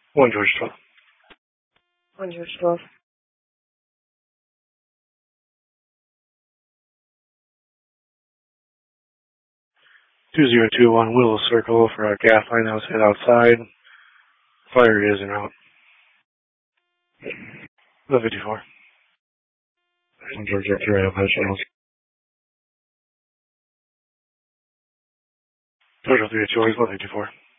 1 George 12. 1 George 12. 2021 Willow Circle for our gas line that was hit outside. Fire is and out. 54. 1 George Victor, right up by the channels. Georgia 3 George 154.